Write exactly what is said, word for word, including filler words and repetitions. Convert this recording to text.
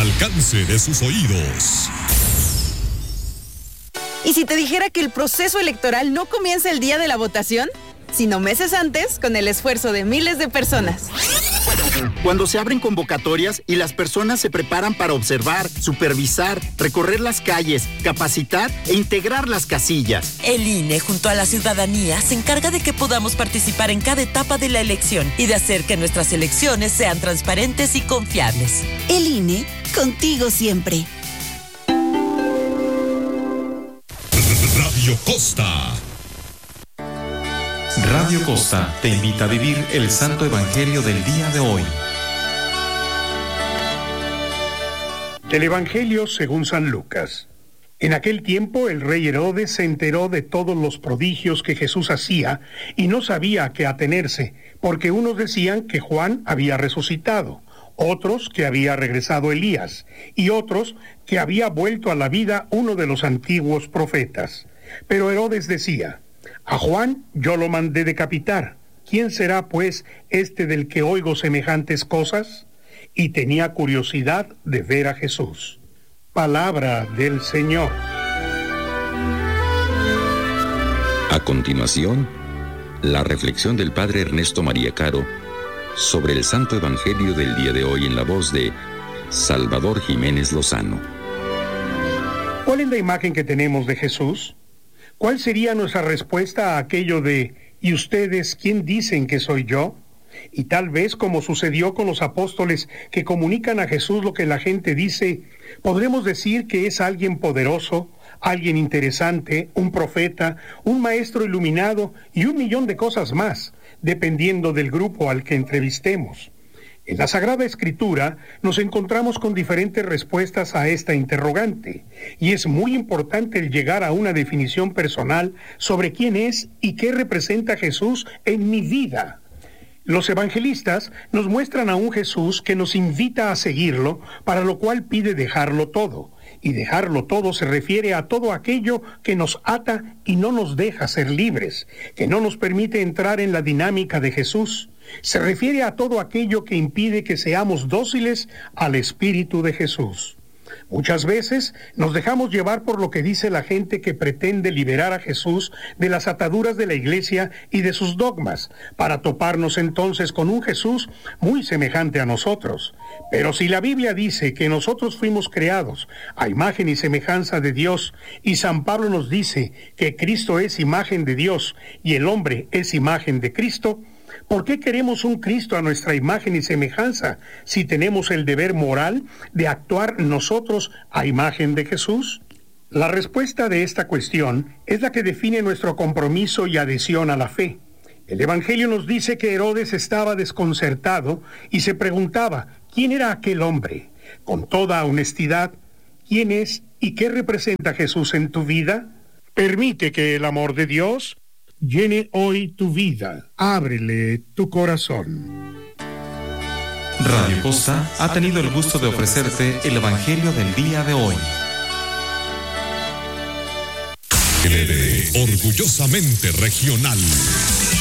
alcance de sus oídos. ¿Y si te dijera que el proceso electoral no comienza el día de la votación, sino meses antes, con el esfuerzo de miles de personas? Cuando se abren convocatorias y las personas se preparan para observar, supervisar, recorrer las calles, capacitar e integrar las casillas. El I N E, junto a la ciudadanía, se encarga de que podamos participar en cada etapa de la elección y de hacer que nuestras elecciones sean transparentes y confiables. El I N E, contigo siempre. Radio Costa. Radio Costa te invita a vivir el Santo Evangelio del día de hoy. El Evangelio según San Lucas. En aquel tiempo el rey Herodes se enteró de todos los prodigios que Jesús hacía y no sabía a qué atenerse, porque unos decían que Juan había resucitado, otros que había regresado Elías, y otros que había vuelto a la vida uno de los antiguos profetas. Pero Herodes decía: a Juan yo lo mandé decapitar. ¿Quién será, pues, este del que oigo semejantes cosas? Y tenía curiosidad de ver a Jesús. Palabra del Señor. A continuación, la reflexión del Padre Ernesto María Caro sobre el Santo Evangelio del día de hoy en la voz de Salvador Jiménez Lozano. ¿Cuál es la imagen que tenemos de Jesús? ¿Cuál sería nuestra respuesta a aquello de ¿y ustedes quién dicen que soy yo? Y tal vez, como sucedió con los apóstoles que comunican a Jesús lo que la gente dice, podremos decir que es alguien poderoso, alguien interesante, un profeta, un maestro iluminado y un millón de cosas más, dependiendo del grupo al que entrevistemos. En la Sagrada Escritura nos encontramos con diferentes respuestas a esta interrogante, y es muy importante el llegar a una definición personal sobre quién es y qué representa Jesús en mi vida. Los evangelistas nos muestran a un Jesús que nos invita a seguirlo, para lo cual pide dejarlo todo. Y dejarlo todo se refiere a todo aquello que nos ata y no nos deja ser libres, que no nos permite entrar en la dinámica de Jesús. Se refiere a todo aquello que impide que seamos dóciles al Espíritu de Jesús. Muchas veces nos dejamos llevar por lo que dice la gente que pretende liberar a Jesús de las ataduras de la Iglesia y de sus dogmas, para toparnos entonces con un Jesús muy semejante a nosotros. Pero si la Biblia dice que nosotros fuimos creados a imagen y semejanza de Dios, y San Pablo nos dice que Cristo es imagen de Dios y el hombre es imagen de Cristo, ¿por qué queremos un Cristo a nuestra imagen y semejanza si tenemos el deber moral de actuar nosotros a imagen de Jesús? La respuesta de esta cuestión es la que define nuestro compromiso y adhesión a la fe. El Evangelio nos dice que Herodes estaba desconcertado y se preguntaba, ¿quién era aquel hombre? Con toda honestidad, ¿quién es y qué representa Jesús en tu vida? Permite que el amor de Dios llene hoy tu vida. Ábrele tu corazón. Radio Costa ha tenido el gusto de ofrecerte el Evangelio del día de hoy. Orgullosamente regional.